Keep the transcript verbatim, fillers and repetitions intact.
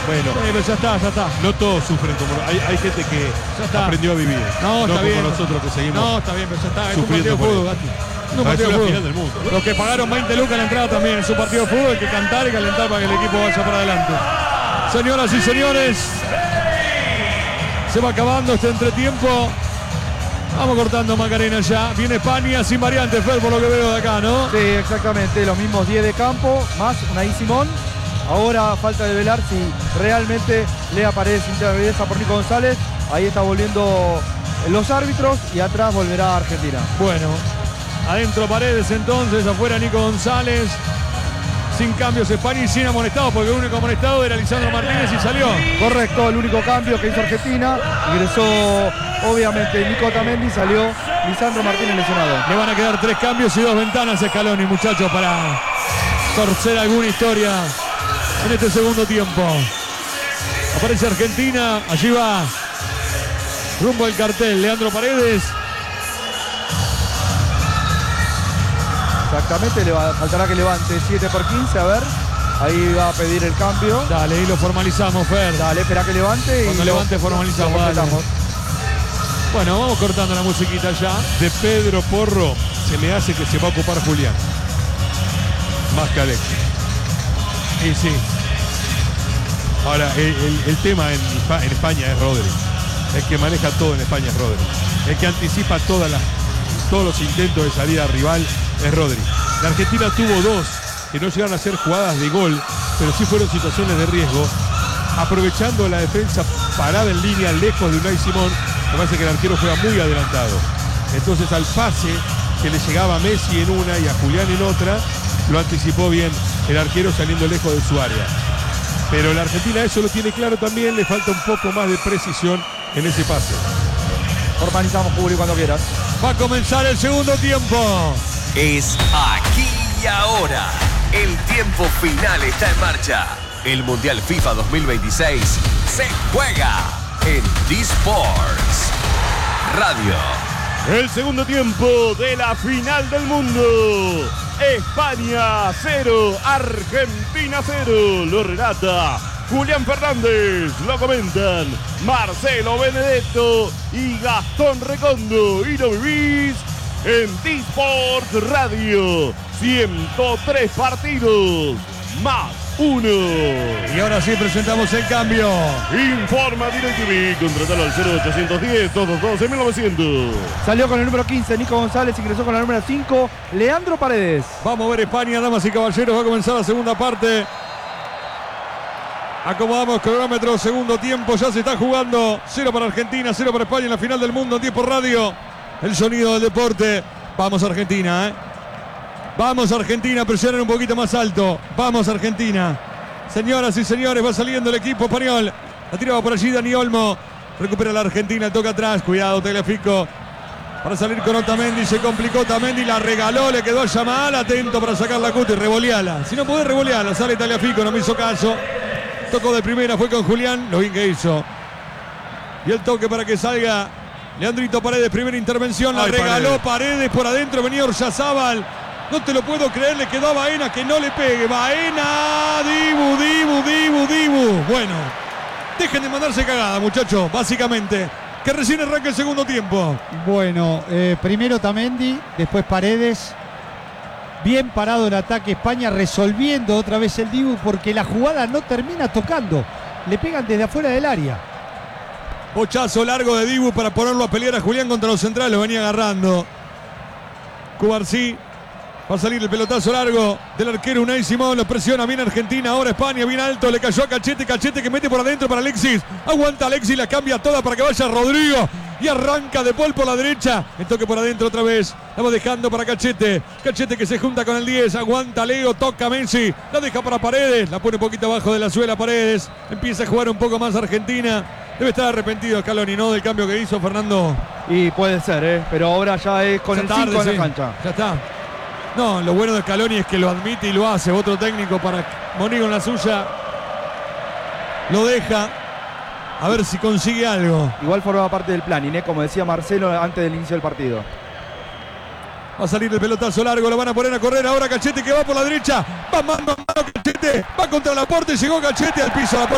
Bueno, Sí, pero ya está, ya está. no todos sufren como hay, hay gente que Ya está. aprendió a vivir. No, está como bien. nosotros que seguimos. No, está bien, pero ya está. Es un sufriendo partido de por fútbol, él. Gatti. Es un Ah, partido es de una fútbol. final del mundo. Los que pagaron veinte lucas en la entrada también. Es un partido de fútbol, hay que cantar y calentar para que el equipo vaya para adelante. Señoras y señores, se va acabando este entretiempo. Vamos cortando Macarena ya. Viene España sin variantes, Fer, por lo que veo de acá, ¿no? Sí, exactamente, los mismos diez de campo, más Unai Simón. Ahora falta de velar si realmente Lea Paredes interesa por Nico González. Ahí está volviendo los árbitros y atrás volverá Argentina. Bueno, adentro Paredes entonces, afuera Nico González. Sin cambios España y sin amonestados, porque el único amonestado era Lisandro Martínez y salió. Correcto, el único cambio que hizo Argentina. Ingresó obviamente Nico Otamendi, salió Lisandro Martínez lesionado. Le van a quedar tres cambios y dos ventanas a Scaloni, muchachos, para torcer alguna historia en este segundo tiempo. Aparece Argentina, allí va rumbo al cartel Leandro Paredes. Exactamente, le va, faltará que levante siete por quince, a ver. Ahí va a pedir el cambio. Dale, y lo formalizamos, Fer. Dale, espera que levante. Cuando y levante lo, formalizamos, lo completamos. Bueno, vamos cortando la musiquita ya. De Pedro Porro se me hace que se va a ocupar Julián. Más que Alexis. Y sí. Ahora, el, el- el tema en, Espa- en España es Rodri. El que maneja todo en España es Rodri. El que anticipa todas las, todos los intentos de salida rival es Rodri. La Argentina tuvo dos que no llegaron a ser jugadas de gol, pero sí fueron situaciones de riesgo. Aprovechando la defensa parada en línea, lejos de Unai Simón, me parece que el arquero juega muy adelantado. Entonces al pase que le llegaba a Messi en una y a Julián en otra, lo anticipó bien el arquero saliendo lejos de su área. Pero la Argentina eso lo tiene claro también, le falta un poco más de precisión en ese pase. Formalizamos, Publi, cuando quieras. Va a comenzar el segundo tiempo. Es aquí y ahora. El tiempo final está en marcha. El Mundial FIFA dos mil veintiséis se juega en D-Sports Radio. El segundo tiempo de la final del mundo. España cero, Argentina cero. Lo relata Julián Fernández. Lo comentan Marcelo Benedetto y Gastón Recondo. Y lo vivís en D-Sports Radio. ciento tres partidos más uno. Y ahora sí presentamos el cambio. Informa DirecTV. Contratalo al cero ochocientos diez, doscientos doce, mil novecientos. Salió con el número quince, Nico González, ingresó con la número cinco, Leandro Paredes. Vamos a ver España, damas y caballeros. Va a comenzar la segunda parte. Acomodamos cronómetro, segundo tiempo. Ya se está jugando. Cero para Argentina, cero para España en la final del mundo. diez por radio. El sonido del deporte. Vamos Argentina, ¿eh? Vamos Argentina, presionan un poquito más alto. Vamos Argentina. Señoras y señores, va saliendo el equipo español. La tiraba por allí Dani Olmo. Recupera la Argentina, toca atrás. Cuidado, Tagliafico. Para salir con Otamendi, se complicó Otamendi, la regaló, le quedó a Yamal, atento para sacar la cuta y revoleala. Si no podés revoleala, sale Tagliafico, no me hizo caso. Tocó de primera, fue con Julián, lo bien que hizo. Y el toque para que salga Leandrito Paredes, primera intervención, la Ay, regaló Paredes. Paredes por adentro, venía Oryazábal. No te lo puedo creer, le quedó a Baena que no le pegue. Baena, Dibu, Dibu, Dibu, Dibu. Bueno, dejen de mandarse cagada, muchachos, básicamente. Que recién arranca el segundo tiempo. Bueno, eh, primero Otamendi, después Paredes. Bien parado el ataque España, resolviendo otra vez el Dibu porque la jugada no termina tocando. Le pegan desde afuera del área. Bochazo largo de Dibu para ponerlo a pelear a Julián contra los centrales. Lo venía agarrando Cubarsí. Va a salir el pelotazo largo del arquero Unai Simón. Lo presiona bien Argentina. Ahora España bien alto. Le cayó a Cachete. Cachete que mete por adentro para Alexis. Aguanta Alexis. La cambia toda para que vaya Rodrigo. Y arranca De Paul por la derecha. El toque por adentro otra vez. La va dejando para Cachete. Cachete que se junta con el diez. Aguanta Leo. Toca Messi. La deja para Paredes. La pone un poquito abajo de la suela Paredes. Empieza a jugar un poco más Argentina. Debe estar arrepentido Scaloni, ¿no? Del cambio que hizo Fernando. Y puede ser, ¿eh? Pero ahora ya es con Ya el tarde, cinco en sí. la cancha. Ya está. No, lo bueno de Scaloni es que lo admite y lo hace. Otro técnico para Monigo en la suya. Lo deja. A ver si consigue algo. Igual forma parte del plan, ¿eh? Como decía Marcelo antes del inicio del partido. Va a salir el pelotazo largo, lo van a poner a correr ahora Cachete que va por la derecha. Va mano a mano Cachete, va contra la puerta y llegó Cachete al piso. La